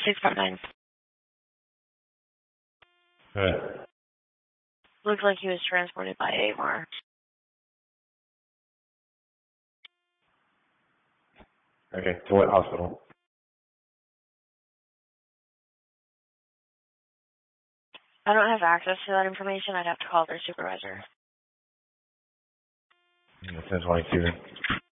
659. Looks like he was transported by AMAR. Okay, to what hospital? I don't have access to that information. I'd have to call their supervisor. 1022.